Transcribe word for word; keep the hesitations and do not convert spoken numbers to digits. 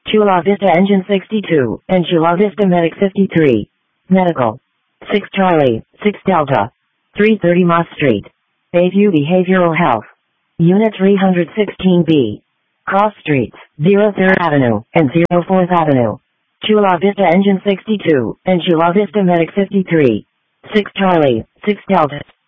Chula Vista Engine sixty-two, and Chula Vista Medic fifty-three. Medical. six Charlie, six Delta. three thirty Moss Street. Bayview Behavioral Health. Unit three sixteen B. Cross Streets, zero third Avenue, and zero fourth Avenue. Chula Vista Engine sixty-two, and Chula Vista Medic fifty-three. six Charlie, six Delta.